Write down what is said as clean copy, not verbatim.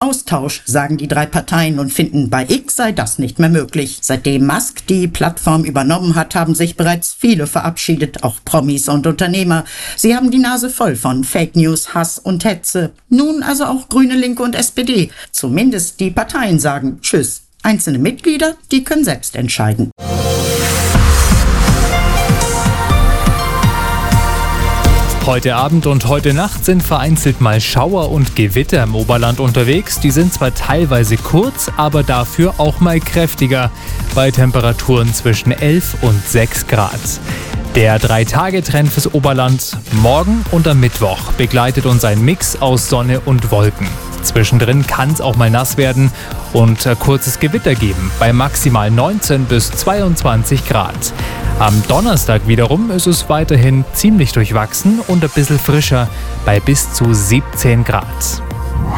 Austausch, sagen die 3 Parteien und finden, bei X sei das nicht mehr möglich. Seitdem Musk die Plattform übernommen hat, haben sich bereits viele verabschiedet, auch Promis und Unternehmer. Sie haben die Nase voll von Fake News, Hass und Hetze. Nun also auch Grüne, Linke und SPD. Zumindest die Parteien sagen Tschüss. Einzelne Mitglieder, die können selbst entscheiden. Heute Abend und heute Nacht sind vereinzelt mal Schauer und Gewitter im Oberland unterwegs. Die sind zwar teilweise kurz, aber dafür auch mal kräftiger, bei Temperaturen zwischen 11 und 6 Grad. Der 3-Tage-Trend fürs Oberland: morgen und am Mittwoch begleitet uns ein Mix aus Sonne und Wolken. Zwischendrin kann es auch mal nass werden und kurzes Gewitter geben, bei maximal 19 bis 22 Grad. Am Donnerstag wiederum ist es weiterhin ziemlich durchwachsen und ein bisschen frischer, bei bis zu 17 Grad.